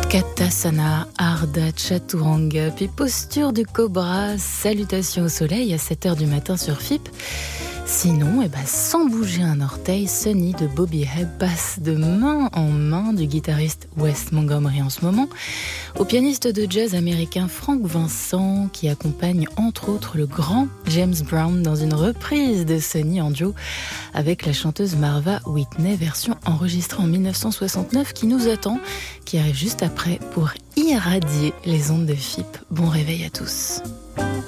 Katasana, Ardha Chaturanga, puis posture du cobra, salutations au soleil à 7h du matin sur FIP. Sinon, sans bouger un orteil, Sunny de Bobby Hebb passe de main en main du guitariste Wes Montgomery en ce moment au pianiste de jazz américain Frank Vincent qui accompagne entre autres le grand James Brown dans une reprise de Sunny en duo avec la chanteuse Marva Whitney, version enregistrée en 1969 qui nous attend, qui arrive juste après pour irradier les ondes de FIP. Bon réveil à tous.